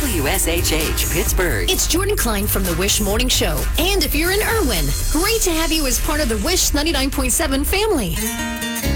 WSHH Pittsburgh. It's Jordan Klein from the Wish Morning Show. And if you're in Irwin, great to have you as part of the Wish 99.7 family.